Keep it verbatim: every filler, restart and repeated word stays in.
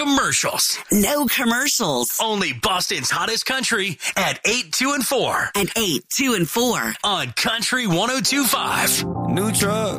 commercials. No commercials. Only Boston's hottest country at eight, two, and four. And eight, two, and four. On Country one oh two point five. New truck.